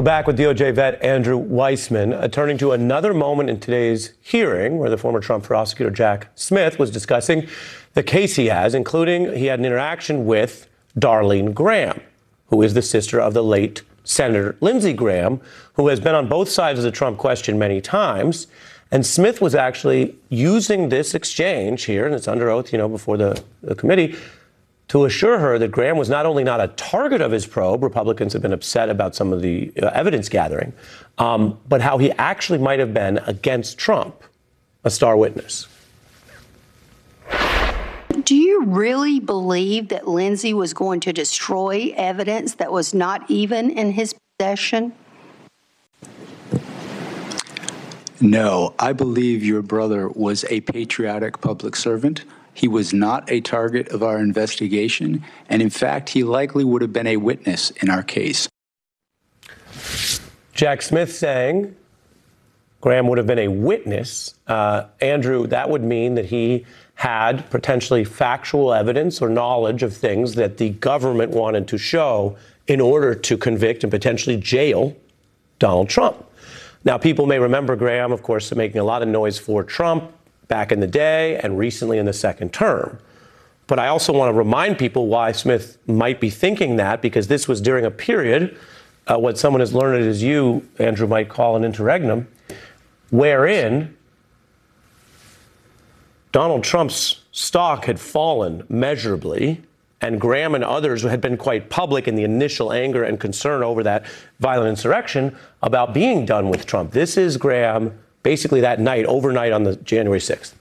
back with DOJ vet Andrew Weissmann, turning to another moment in today's hearing where the former Trump prosecutor Jack Smith was discussing the case he has, including he had an interaction with Darlene Graham, who is the sister of the late Senator Lindsey Graham, who has been on both sides of the Trump question many times. And Smith was actually using this exchange here, and it's under oath, before the committee, to assure her that Graham was not only not a target of his probe — Republicans have been upset about some of the evidence gathering — but how he actually might have been against Trump, a star witness. Do you really believe that Lindsey was going to destroy evidence that was not even in his possession? No, I believe your brother was a patriotic public servant. He was not a target of our investigation, and in fact, he likely would have been a witness in our case. Jack Smith saying Graham would have been a witness. Andrew, that would mean that he had potentially factual evidence or knowledge of things that the government wanted to show in order to convict and potentially jail Donald Trump. Now, people may remember Graham, of course, making a lot of noise for Trump back in the day and recently in the second term. But I also want to remind people why Smith might be thinking that, because this was during a period, what someone as learned as you, Andrew, might call an interregnum, wherein Donald Trump's stock had fallen measurably, and Graham and others had been quite public in the initial anger and concern over that violent insurrection about being done with Trump. This is Graham basically that night, overnight on the January 6th.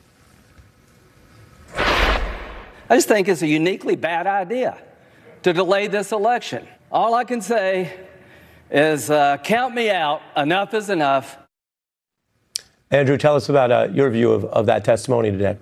I just think it's a uniquely bad idea to delay this election. All I can say is count me out. Enough is enough. Andrew, tell us about your view of that testimony today.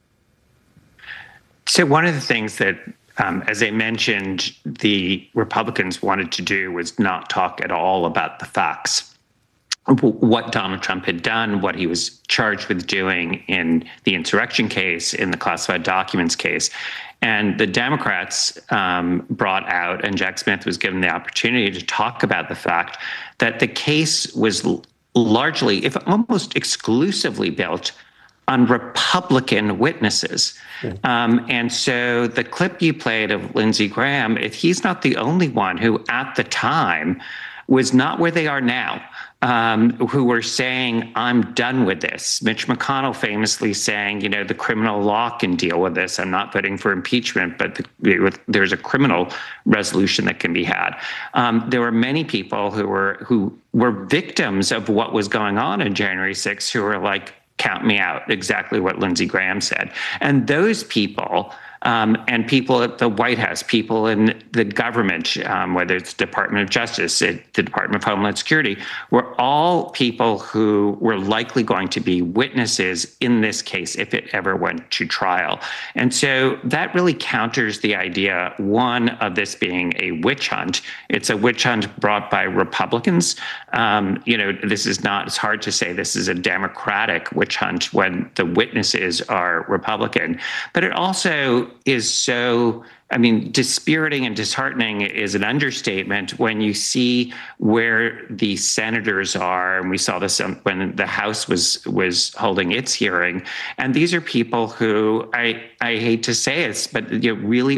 So one of the things that, as I mentioned, the Republicans wanted to do was not talk at all about the facts, what Donald Trump had done, what he was charged with doing in the insurrection case, in the classified documents case. And the Democrats brought out, and Jack Smith was given the opportunity to talk about the fact that the case was largely, if almost exclusively, built on Republican witnesses. And so the clip you played of Lindsey Graham, if he's not the only one who at the time was not where they are now, who were saying, I'm done with this. Mitch McConnell famously saying, the criminal law can deal with this. I'm not voting for impeachment, but there's a criminal resolution that can be had. There were many people who were victims of what was going on in January 6th who were like, count me out, exactly what Lindsey Graham said. And those people, and people at the White House, people in the government, whether it's the Department of Justice, the Department of Homeland Security, were all people who were likely going to be witnesses in this case if it ever went to trial. And so that really counters the idea, one, of this being a witch hunt. It's a witch hunt brought by Republicans. This is not, it's hard to say this is a Democratic witch hunt when the witnesses are Republican. But it also is so, dispiriting and disheartening is an understatement when you see where the senators are. And we saw this when the House was holding its hearing. And these are people who, I hate to say it, but really